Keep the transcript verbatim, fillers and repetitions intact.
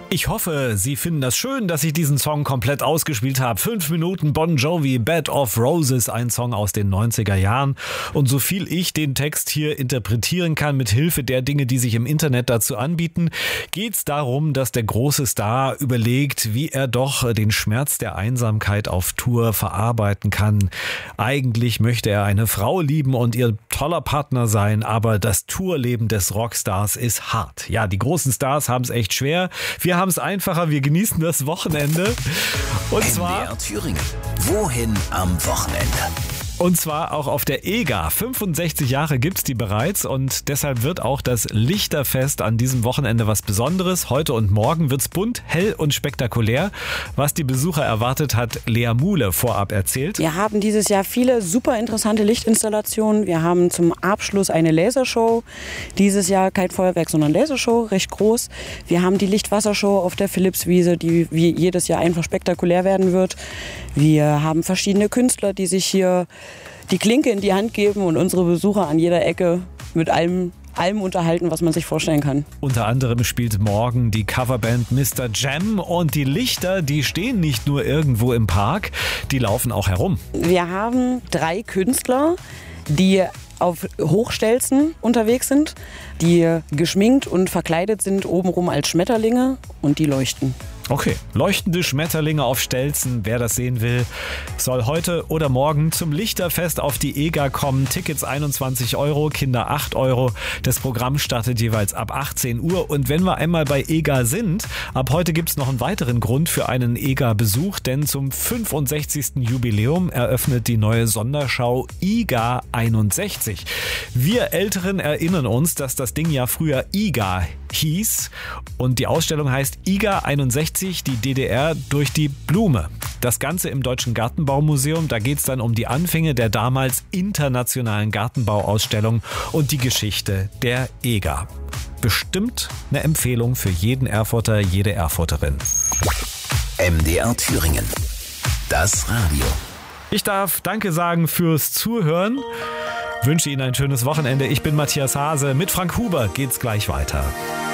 Ich hoffe, Sie finden das schön, dass ich diesen Song komplett ausgespielt habe. Fünf Minuten Bon Jovi, Bed of Roses, ein Song aus den neunziger Jahren. Und so viel ich den Text hier interpretieren kann, mit Hilfe der Dinge, die sich im Internet dazu anbieten, geht es darum, dass der große Star überlegt, wie er doch den Schmerz der Einsamkeit auf Tour verarbeiten kann. Eigentlich möchte er eine Frau lieben und ihr toller Partner sein, aber das Tourleben des Rockstars ist hart. Ja, die großen Stars haben es echt schwer. Wir haben es einfacher, wir genießen das Wochenende. Und zwar M D R Thüringen. Wohin am Wochenende? Und zwar auch auf der E G A. fünfundsechzig Jahre gibt's die bereits und deshalb wird auch das Lichterfest an diesem Wochenende was Besonderes. Heute und morgen wird's bunt, hell und spektakulär. Was die Besucher erwartet, hat Lea Muhle vorab erzählt. Wir haben dieses Jahr viele super interessante Lichtinstallationen. Wir haben zum Abschluss eine Lasershow. Dieses Jahr kein Feuerwerk, sondern Lasershow, recht groß. Wir haben die Lichtwassershow auf der Philipswiese, die wie jedes Jahr einfach spektakulär werden wird. Wir haben verschiedene Künstler, die sich hier die Klinke in die Hand geben und unsere Besucher an jeder Ecke mit allem, allem unterhalten, was man sich vorstellen kann. Unter anderem spielt morgen die Coverband Mister Jam und die Lichter, die stehen nicht nur irgendwo im Park, die laufen auch herum. Wir haben drei Künstler, die auf Hochstelzen unterwegs sind, die geschminkt und verkleidet sind obenrum als Schmetterlinge und die leuchten. Okay, leuchtende Schmetterlinge auf Stelzen. Wer das sehen will, soll heute oder morgen zum Lichterfest auf die E G A kommen. Tickets einundzwanzig Euro, Kinder acht Euro. Das Programm startet jeweils ab achtzehn Uhr. Und wenn wir einmal bei E G A sind, ab heute gibt es noch einen weiteren Grund für einen E G A-Besuch, denn zum fünfundsechzigsten Jubiläum eröffnet die neue Sonderschau I G A einundsechzig. Wir Älteren erinnern uns, dass das Ding ja früher I G A hieß und die Ausstellung heißt I G A einundsechzig, die D D R durch die Blume. Das Ganze im Deutschen Gartenbaumuseum, da geht es dann um die Anfänge der damals internationalen Gartenbauausstellung und die Geschichte der E G A. Bestimmt eine Empfehlung für jeden Erfurter, jede Erfurterin. M D R Thüringen. Das Radio. Ich darf Danke sagen fürs Zuhören. Wünsche Ihnen ein schönes Wochenende. Ich bin Matthias Hase. Mit Frank Huber geht's gleich weiter.